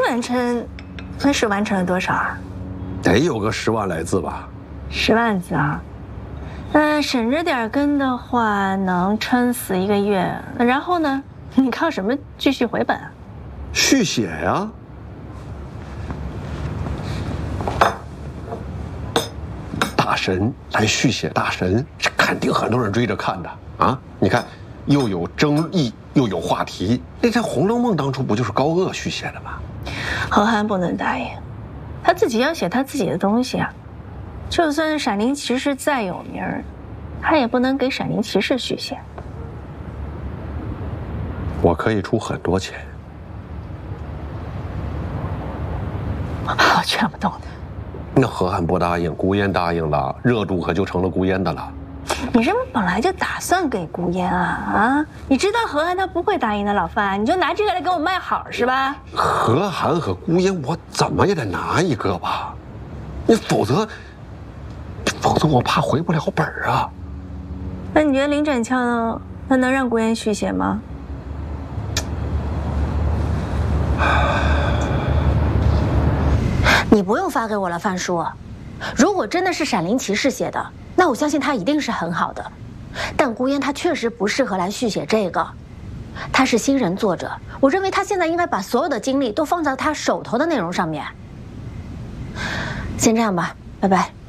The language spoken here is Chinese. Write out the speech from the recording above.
完成，那是完成了多少啊？ 得有个10万来字吧。 10万字啊？省着点跟的话，能撑死1个月。然后呢？你靠什么继续回本啊？ 续写呀。大神来续写大神，这肯定很多人追着看的啊！你看，又有争议，又有话题。那这《红楼梦》当初不就是高鹗续写的吗？ 何涵不能答应，他自己要写他自己的东西啊。就算闪灵骑士再有名儿，他也不能给闪灵骑士续写。 我可以出很多钱。 我劝不动他。 那何涵不答应，顾烟答应了，热度可就成了顾烟的了。 你是不是本来就打算给顾烟啊？你知道何涵他不会答应的，老范，你就拿这个来给我卖好是吧？ 何涵和顾烟，我怎么也得拿一个吧，你否则我怕回不了本啊。 那你觉得林展翘他能让顾烟续写吗？ 你不用发给我了，范叔。如果真的是闪灵骑士写的，那我相信他一定是很好的。但顾烟他确实不适合来续写这个，他是新人作者，我认为他现在应该把所有的精力都放在他手头的内容上面。先这样吧，拜拜。